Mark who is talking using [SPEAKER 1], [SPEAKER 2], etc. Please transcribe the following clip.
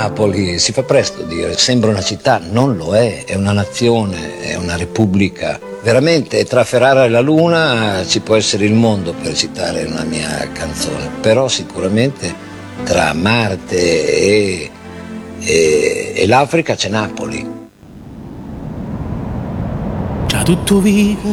[SPEAKER 1] Napoli, si fa presto a dire, sembra una città, non lo è una nazione, è una repubblica. Veramente tra Ferrara e la Luna ci può essere il mondo, per citare una mia canzone, però sicuramente tra Marte e l'Africa c'è Napoli.
[SPEAKER 2] Già tutto vive